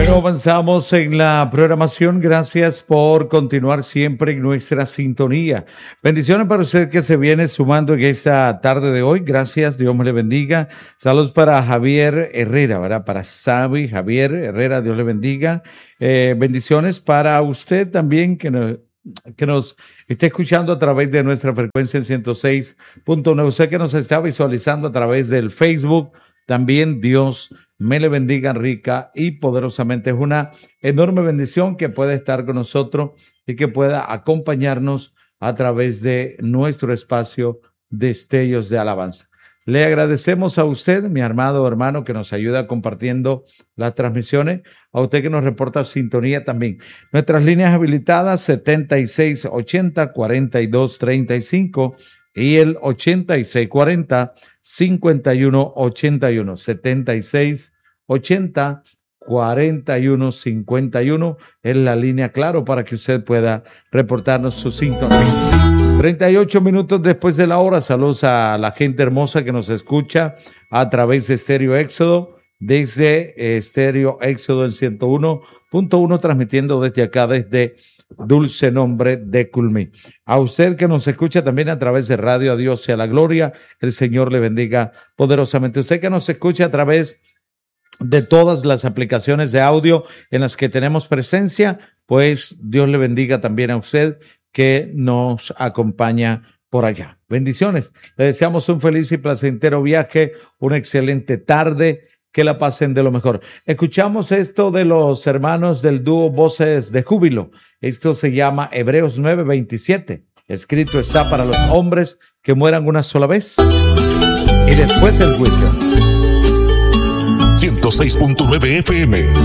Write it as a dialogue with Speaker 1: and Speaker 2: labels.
Speaker 1: Bueno, avanzamos en la programación. Gracias por continuar siempre en nuestra sintonía. Bendiciones para usted que se viene sumando en esta tarde de hoy. Gracias, Dios me le bendiga. Saludos para Javier Herrera, ¿verdad? Para Sabi, Javier Herrera, Dios le bendiga. Bendiciones para usted también que nos esté escuchando a través de nuestra frecuencia en 106.9. Usted que nos está visualizando a través del Facebook, también Dios me le bendiga rica y poderosamente. Es una enorme bendición que pueda estar con nosotros y que pueda acompañarnos a través de nuestro espacio Destellos de Alabanza. Le agradecemos a usted, mi amado hermano, que nos ayuda compartiendo las transmisiones, a usted que nos reporta sintonía también. Nuestras líneas habilitadas 7680-4235 y el 8640-5181, 7680-4151 es la línea, claro, para que usted pueda reportarnos su sintonía. 38 minutos después de la hora, saludos a la gente hermosa que nos escucha a través de Estéreo Éxodo, desde Estéreo Éxodo en 101.1, transmitiendo desde acá, desde Dulce Nombre de Culmí. A usted que nos escucha también a través de Radio A Dios sea la gloria, el Señor le bendiga poderosamente. Usted que nos escucha a través de todas las aplicaciones de audio en las que tenemos presencia, pues Dios le bendiga también a usted que nos acompaña por allá. Bendiciones. Le deseamos un feliz y placentero viaje, una excelente tarde, que la pasen de lo mejor. Escuchamos esto de los hermanos del dúo Voces de Júbilo. Esto se llama Hebreos 9:27. Escrito está para los hombres que mueran una sola vez y después el juicio.
Speaker 2: 106.9 FM,